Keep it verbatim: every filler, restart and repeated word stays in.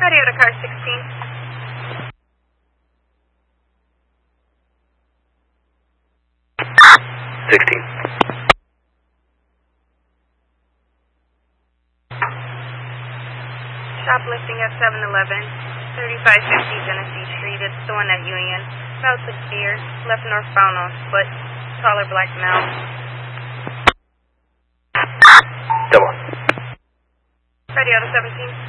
Radio to car sixteen. sixteen. Shoplifting at seven eleven, thirty-five fifty Genesee Street. It's the one at Union. About six years. Left northbound on foot. Taller black male. Double. Radio to seventeen.